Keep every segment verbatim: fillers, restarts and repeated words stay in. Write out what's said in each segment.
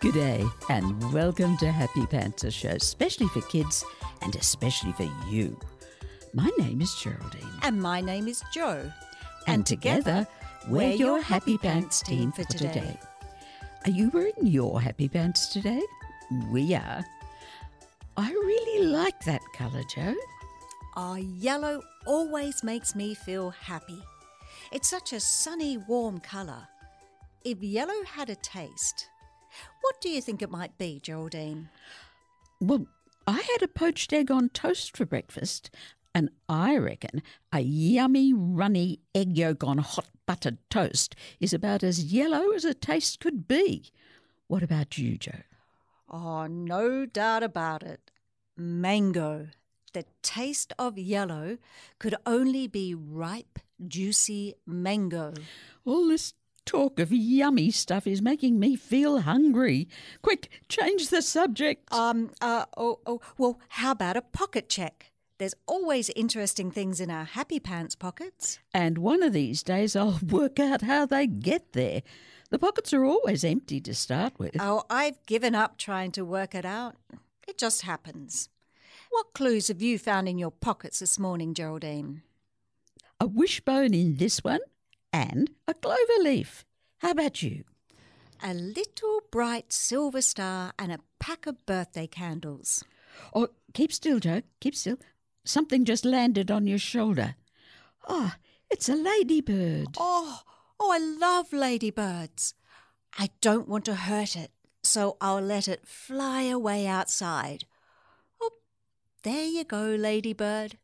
Good day and welcome to Happy Pants, a show especially for kids and especially for you. My name is Geraldine. And my name is Jo. And, And together, together, we're your Happy Pants team for today. Are you wearing your Happy Pants today? We are. I really like that colour, Jo. Ah, yellow always makes me feel happy. It's such a sunny, warm colour. If yellow had a taste, what do you think it might be, Geraldine? Well, I had a poached egg on toast for breakfast, and I reckon a yummy, runny egg yolk on hot buttered toast is about as yellow as a taste could be. What about you, Jo? Oh, no doubt about it. Mango. The taste of yellow could only be ripe, juicy mango. All this talk of yummy stuff is making me feel hungry. Quick, change the subject. Um, uh, oh, oh, well, how about a pocket check? There's always interesting things in our Happy Pants pockets. And one of these days I'll work out how they get there. The pockets are always empty to start with. Oh, I've given up trying to work it out. It just happens. What clues have you found in your pockets this morning, Geraldine? A wishbone in this one and a clover leaf. How about you? A little bright silver star and a pack of birthday candles. Oh, keep still, Jo. Keep still. Something just landed on your shoulder. Oh, it's a ladybird. Oh, oh, I love ladybirds. I don't want to hurt it, so I'll let it fly away outside. Oh, there you go, ladybird.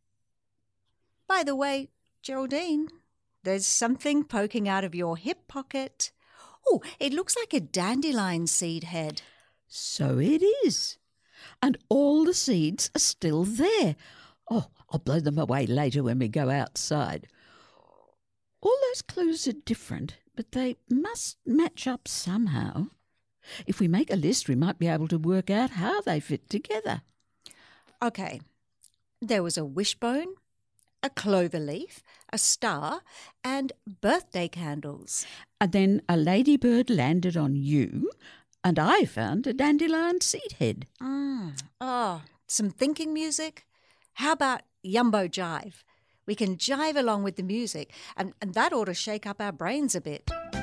By the way, Geraldine, there's something poking out of your hip pocket. Oh, it looks like a dandelion seed head. So it is. And all the seeds are still there. Oh, I'll blow them away later when we go outside. All those clues are different, but they must match up somehow. If we make a list, we might be able to work out how they fit together. Okay, there was a wishbone, a clover leaf, a star, and birthday candles. And then a ladybird landed on you, and I found a dandelion seed head. Mm. Oh, some thinking music? How about Yumbo Jive? We can jive along with the music, and, and that ought to shake up our brains a bit.